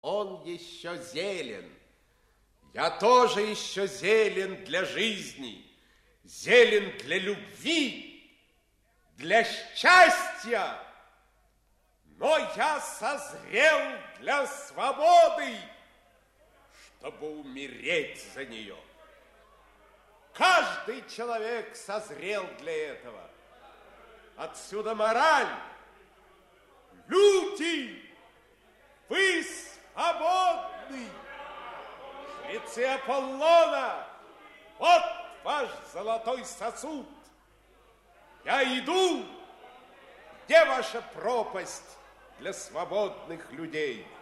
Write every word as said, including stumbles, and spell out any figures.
Он еще зелен. Я тоже еще зелен для жизни, зелен для любви, для счастья. Но я созрел для свободы, чтобы умереть за нее. Каждый человек созрел для этого. Отсюда мораль. Люди, вы свободны. Жрецы Аполлона, вот ваш золотой сосуд. Я иду. Где ваша пропасть для свободных людей?